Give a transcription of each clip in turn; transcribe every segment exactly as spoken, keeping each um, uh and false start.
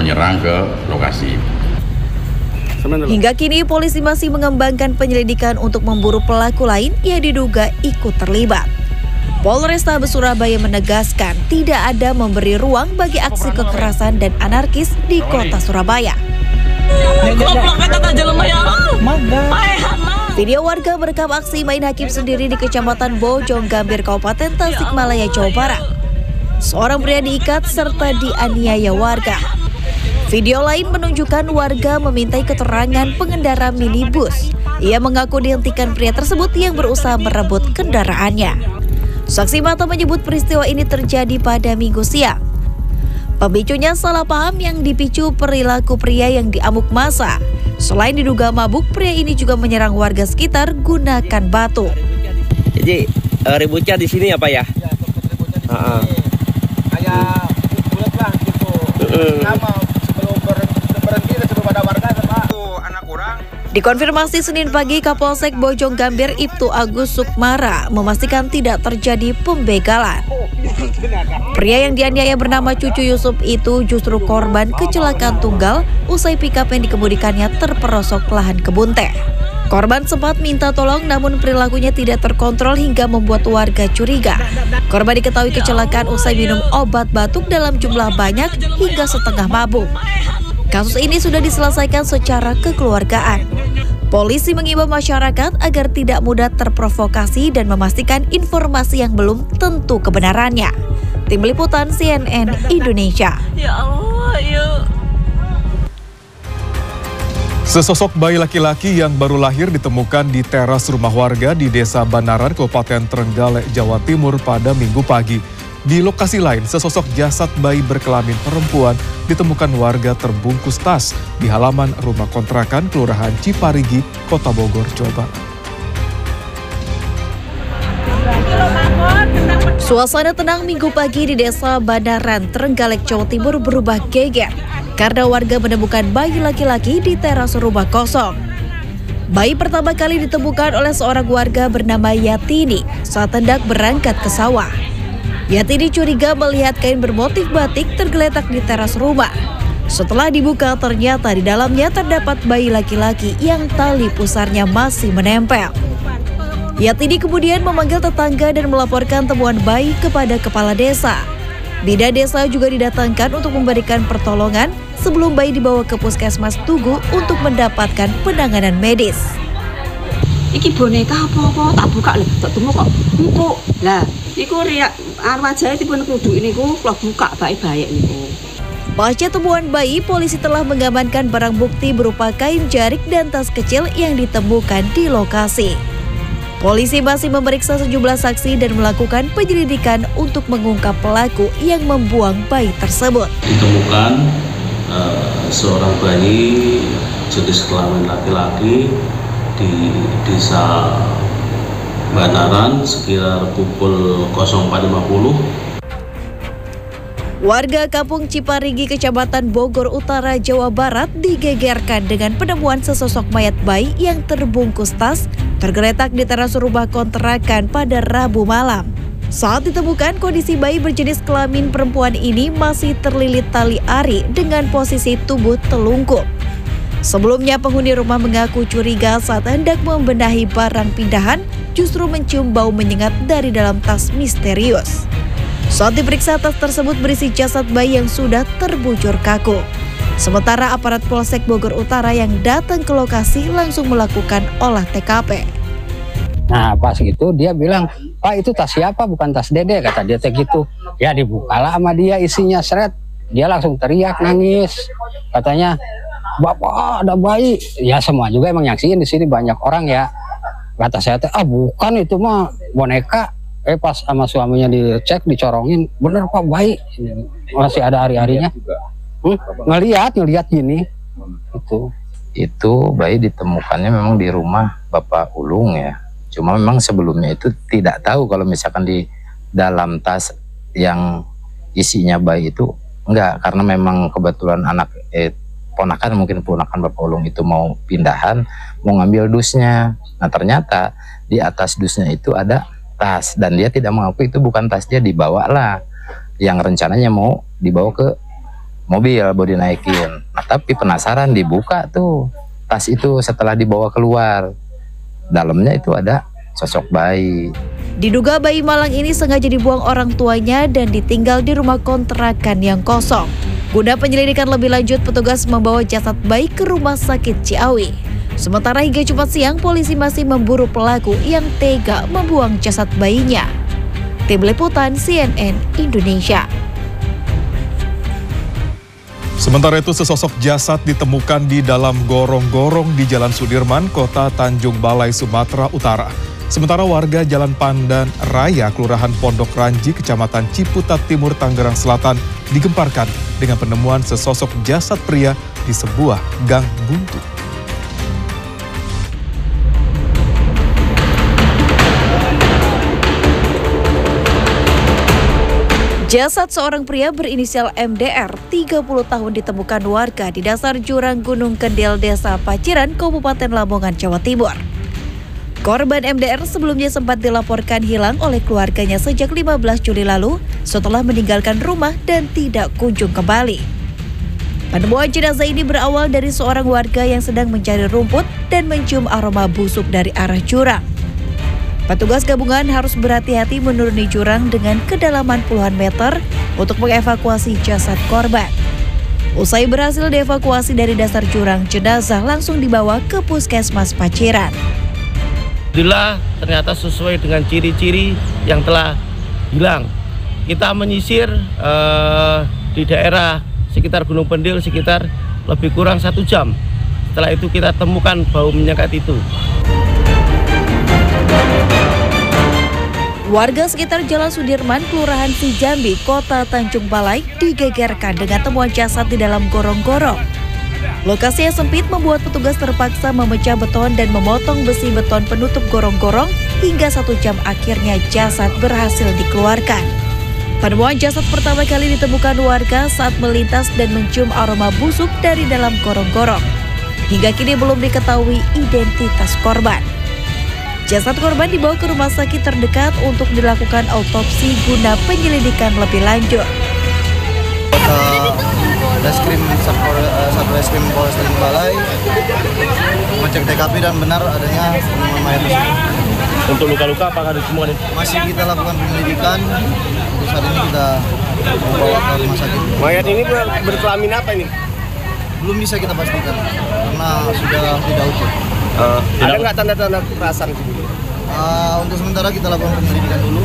menyerang ke lokasi. Hingga kini polisi masih mengembangkan penyelidikan untuk memburu pelaku lain yang diduga ikut terlibat. Polrestabes Surabaya menegaskan tidak ada memberi ruang bagi aksi kekerasan dan anarkis di kota Surabaya. Video warga merekam aksi main hakim sendiri di Kecamatan Bojong Gambir, Kabupaten Tasikmalaya, Jawa Barat. Seorang pria diikat serta dianiaya warga. Video lain menunjukkan warga memintai keterangan pengendara minibus. Ia mengaku dihentikan pria tersebut yang berusaha merebut kendaraannya. Saksi mata menyebut peristiwa ini terjadi pada Minggu siang. Pemicunya salah paham yang dipicu perilaku pria yang diamuk massa. Selain diduga mabuk, pria ini juga menyerang warga sekitar gunakan batu. Jadi ributnya di sini apa ya? Kayak bulat lah gitu. Sama sebelum berhenti sebelum ada warga sama anak kurang. Dikonfirmasi Senin pagi, Kapolsek Bojong Gambir Ibtu Agus Sukmara memastikan tidak terjadi pembegalan. Pria yang dianiaya bernama Cucu Yusuf itu justru korban kecelakaan tunggal usai pikap yang dikemudikannya terperosok lahan kebun teh. Korban sempat minta tolong namun perilakunya tidak terkontrol hingga membuat warga curiga. Korban diketahui kecelakaan usai minum obat batuk dalam jumlah banyak hingga setengah mabuk. Kasus ini sudah diselesaikan secara kekeluargaan. Polisi mengimbau masyarakat agar tidak mudah terprovokasi dan memastikan informasi yang belum tentu kebenarannya. Tim Liputan C N N Indonesia. Ya Allah, ya. Sesosok bayi laki-laki yang baru lahir ditemukan di teras rumah warga di Desa Banaran, Kabupaten Trenggalek, Jawa Timur pada Minggu pagi. Di lokasi lain, sesosok jasad bayi berkelamin perempuan ditemukan warga terbungkus tas di halaman rumah kontrakan Kelurahan Ciparigi, Kota Bogor, Jawa Barat. Suasana tenang Minggu pagi di Desa Banaran, Trenggalek, Jawa Timur berubah geger karena warga menemukan bayi laki-laki di teras rumah kosong. Bayi pertama kali ditemukan oleh seorang warga bernama Yatini saat hendak berangkat ke sawah. Yatini curiga melihat kain bermotif batik tergeletak di teras rumah. Setelah dibuka, ternyata di dalamnya terdapat bayi laki-laki yang tali pusarnya masih menempel. Yatini kemudian memanggil tetangga dan melaporkan temuan bayi kepada kepala desa. Bidan desa juga didatangkan untuk memberikan pertolongan sebelum bayi dibawa ke Puskesmas Tugu untuk mendapatkan penanganan medis. Iki boneka apa-apa tak buka lho, tak temu kok empuk. Lah, iku riak arwajahe dipun kruduk niku kula buka baik-baik niku. Pasca temuan bayi, polisi telah mengamankan barang bukti berupa kain jarik dan tas kecil yang ditemukan di lokasi. Polisi masih memeriksa sejumlah saksi dan melakukan penyelidikan untuk mengungkap pelaku yang membuang bayi tersebut. Ditemukan uh, seorang bayi jenis kelamin laki-laki di Desa Banaran sekitar pukul nol empat lima puluh. Warga Kampung Ciparigi, Kecamatan Bogor Utara, Jawa Barat digegerkan dengan penemuan sesosok mayat bayi yang terbungkus tas tergeletak di teras rumah kontrakan pada Rabu malam. Saat ditemukan, kondisi bayi berjenis kelamin perempuan ini masih terlilit tali ari dengan posisi tubuh telungkup. Sebelumnya, penghuni rumah mengaku curiga saat hendak membenahi barang pindahan justru mencium bau menyengat dari dalam tas misterius. Saat diperiksa, tas tersebut berisi jasad bayi yang sudah terbujur kaku. Sementara aparat Polsek Bogor Utara yang datang ke lokasi langsung melakukan olah T K P. Nah pas gitu dia bilang, Pak itu tas siapa, bukan tas Dede, kata dia gitu. Ya dibukalah sama dia, isinya seret. Dia langsung teriak nangis, katanya Bapak ada bayi. Ya semua juga emang nyaksiin di sini banyak orang ya. Kata saya ah bukan itu mah boneka. Eh pas sama suaminya dicek, dicorongin, bener Pak bayi, masih ada hari-harinya. Hmm? Ngelihat, ngelihat gini. Itu. Itu bayi ditemukannya memang di rumah Bapak Ulung ya. Cuma memang sebelumnya itu tidak tahu kalau misalkan di dalam tas yang isinya bayi itu enggak, karena memang kebetulan anak eh, ponakan mungkin ponakan Bapak Ulung itu mau pindahan, mau ngambil dusnya. Nah ternyata di atas dusnya itu ada tas dan dia tidak mengaku itu bukan tas dia, dibawa lah yang rencananya mau dibawa ke mobil mau dinaikin. Nah, tapi penasaran dibuka tuh tas itu setelah dibawa keluar. Dalamnya itu ada sosok bayi. Diduga bayi malang ini sengaja dibuang orang tuanya dan ditinggal di rumah kontrakan yang kosong. Guna penyelidikan lebih lanjut, petugas membawa jasad bayi ke rumah sakit Ciawi. Sementara hingga Jumat siang, polisi masih memburu pelaku yang tega membuang jasad bayinya. Tim Liputan C N N Indonesia. Sementara itu, sesosok jasad ditemukan di dalam gorong-gorong di Jalan Sudirman, Kota Tanjung Balai, Sumatera Utara. Sementara warga Jalan Pandan Raya, Kelurahan Pondok Ranji, Kecamatan Ciputat Timur, Tangerang Selatan, digemparkan dengan penemuan sesosok jasad pria di sebuah gang buntu. Jasad seorang pria berinisial M D R, tiga puluh tahun, ditemukan warga di dasar jurang Gunung Kendil, Desa Paciran, Kabupaten Lamongan, Jawa Timur. Korban M D R sebelumnya sempat dilaporkan hilang oleh keluarganya sejak lima belas Juli lalu setelah meninggalkan rumah dan tidak kunjung kembali. Penemuan jenazah ini berawal dari seorang warga yang sedang mencari rumput dan mencium aroma busuk dari arah jurang. Petugas gabungan harus berhati-hati menuruni jurang dengan kedalaman puluhan meter untuk mengevakuasi jasad korban. Usai berhasil dievakuasi dari dasar jurang, jenazah langsung dibawa ke Puskesmas Paciran. Alhamdulillah ternyata sesuai dengan ciri-ciri yang telah hilang. Kita menyisir uh, di daerah sekitar Gunung Pendil sekitar lebih kurang satu jam. Setelah itu kita temukan bau menyengat itu. Warga sekitar Jalan Sudirman, Kelurahan Sijambi, Kota Tanjung Balai, digegerkan dengan temuan jasad di dalam gorong-gorong. Lokasi yang sempit membuat petugas terpaksa memecah beton dan memotong besi beton penutup gorong-gorong hingga satu jam akhirnya jasad berhasil dikeluarkan. Penemuan jasad pertama kali ditemukan warga saat melintas dan mencium aroma busuk dari dalam gorong-gorong. Hingga kini belum diketahui identitas korban. Jasad korban dibawa ke rumah sakit terdekat untuk dilakukan autopsi guna penyelidikan lebih lanjut. Reskrim Satreskrim Polres Tanjung Balai mengecek T K P dan benar adanya penemuan mayat tersebut. Untuk luka-luka apakah ada semua nih? Masih kita lakukan penyelidikan. Untuk saat ini kita membawa ke rumah sakit. Mayat ini berkelamin apa ini? Belum bisa kita pastikan karena sudah tidak utuh. Uh, ada nggak tanda-tanda kekerasan? Uh, untuk sementara kita lakukan penyelidikan dulu.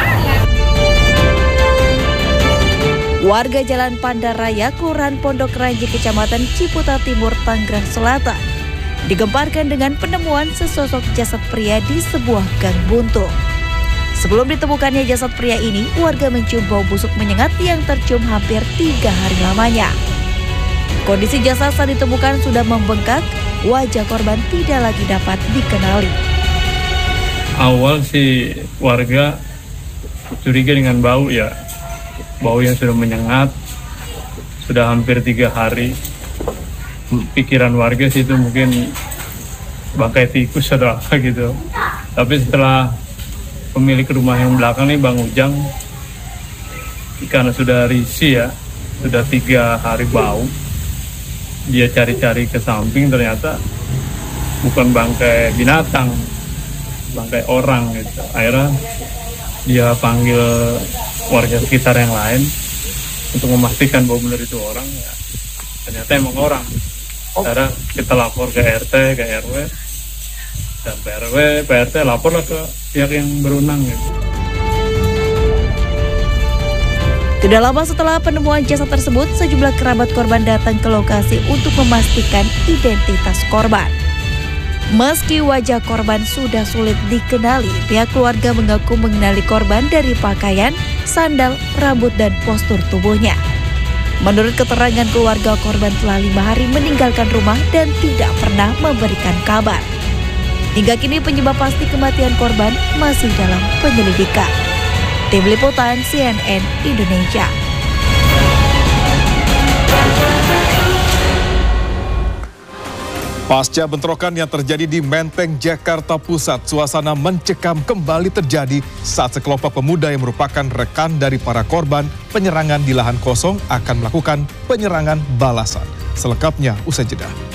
Warga Jalan Pandan Raya, Kelurahan Pondok Ranji, Kecamatan Ciputat Timur, Tangerang Selatan, digemparkan dengan penemuan sesosok jasad pria di sebuah gang buntu. Sebelum ditemukannya jasad pria ini, warga mencium bau busuk menyengat yang tercium hampir tiga hari lamanya. Kondisi jasad saat ditemukan sudah membengkak, wajah korban tidak lagi dapat dikenali. Awal si warga curiga dengan bau ya, bau yang sudah menyengat, sudah hampir tiga hari. Pikiran warga sih itu mungkin bangkai tikus atau apa gitu. Tapi setelah pemilik rumah yang belakang nih, Bang Ujang, karena sudah risih ya, sudah tiga hari bau, dia cari-cari ke samping, ternyata bukan bangkai binatang, bangkai orang gitu. Akhirnya dia panggil warga sekitar yang lain untuk memastikan bahwa benar itu orang ya. Ternyata emang orang. Akhirnya kita lapor ke R T, ke R W, dan P R W, P R T laporlah ke pihak yang berwenang gitu. Tidak lama setelah penemuan jasad tersebut, sejumlah kerabat korban datang ke lokasi untuk memastikan identitas korban. Meski wajah korban sudah sulit dikenali, pihak keluarga mengaku mengenali korban dari pakaian, sandal, rambut, dan postur tubuhnya. Menurut keterangan keluarga, korban telah lima hari meninggalkan rumah dan tidak pernah memberikan kabar. Hingga kini penyebab pasti kematian korban masih dalam penyelidikan. Tim Liputan C N N Indonesia. Pasca bentrokan yang terjadi di Menteng, Jakarta Pusat, suasana mencekam kembali terjadi saat sekelompok pemuda yang merupakan rekan dari para korban penyerangan di lahan kosong akan melakukan penyerangan balasan. Selengkapnya usai jeda.